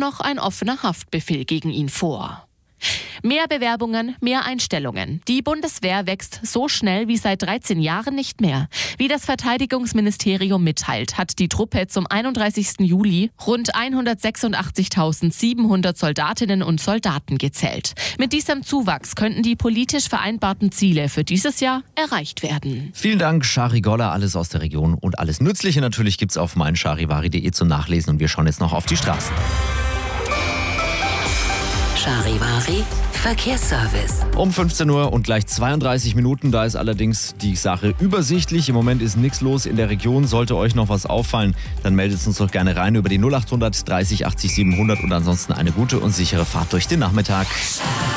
noch ein offener Haftbefehl gegen ihn vor. Mehr Bewerbungen, mehr Einstellungen. Die Bundeswehr wächst so schnell wie seit 13 Jahren nicht mehr. Wie das Verteidigungsministerium mitteilt, hat die Truppe zum 31. Juli rund 186.700 Soldatinnen und Soldaten gezählt. Mit diesem Zuwachs könnten die politisch vereinbarten Ziele für dieses Jahr erreicht werden. Vielen Dank, Shari Goller. Alles aus der Region und alles Nützliche natürlich gibt's auf meincharivari.de zum Nachlesen. Und wir schauen jetzt noch auf die Straßen. Charivari Verkehrsservice. Um 15 Uhr und gleich 32 Minuten. Da ist allerdings die Sache übersichtlich. Im Moment ist nichts los in der Region. Sollte euch noch was auffallen, dann meldet es uns doch gerne rein über die 0800 30 80 700 und ansonsten eine gute und sichere Fahrt durch den Nachmittag.